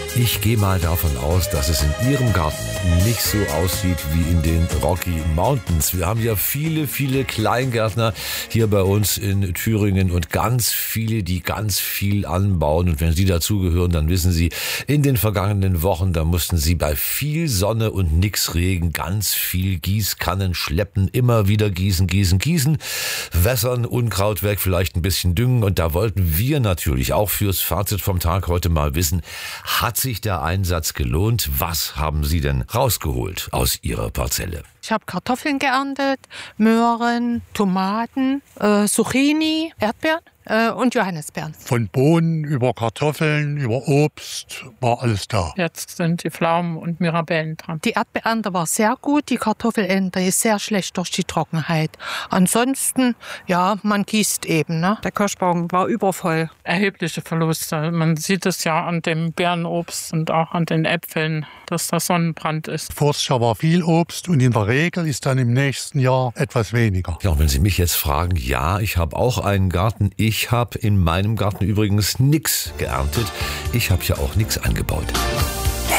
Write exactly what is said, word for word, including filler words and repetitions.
Ich gehe mal davon aus, dass es in Ihrem Garten nicht so aussieht wie in den Rocky Mountains. Wir haben ja viele, viele Kleingärtner hier bei uns in Thüringen und ganz viele, die ganz viel anbauen. Und wenn Sie dazugehören, dann wissen Sie, in den vergangenen Wochen, da mussten Sie bei viel Sonne und nix Regen ganz viel Gießkannen schleppen, immer wieder gießen, gießen, gießen, wässern, Unkraut weg, vielleicht ein bisschen düngen. Und da wollten wir natürlich auch fürs Fazit vom Tag heute mal wissen, hat sich der Einsatz gelohnt? Was haben Sie denn rausgeholt aus Ihrer Parzelle? Ich habe Kartoffeln geerntet, Möhren, Tomaten, äh, Zucchini, Erdbeeren äh, und Johannisbeeren. Von Bohnen über Kartoffeln, über Obst war alles da. Jetzt sind die Pflaumen und Mirabellen dran. Die Erdbeerernte war sehr gut, die Kartoffelernte ist sehr schlecht durch die Trockenheit. Ansonsten, ja, man gießt eben. Ne? Der Kirschbaum war übervoll. Erhebliche Verluste. Man sieht es ja an dem Beerenobst und auch an den Äpfeln, dass das Sonnenbrand ist. Voriges Jahr war viel Obst und in der Regel ist dann im nächsten Jahr etwas weniger. Ja, und wenn Sie mich jetzt fragen, ja, ich habe auch einen Garten. Ich habe in meinem Garten übrigens nichts geerntet. Ich habe ja auch nichts angebaut.